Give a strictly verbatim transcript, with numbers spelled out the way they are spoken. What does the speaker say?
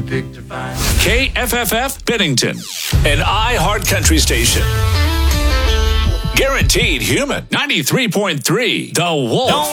picked her fine. K F F F Bennington, an iHeart Country station. Guaranteed human. ninety-three point three The Wolf. Don't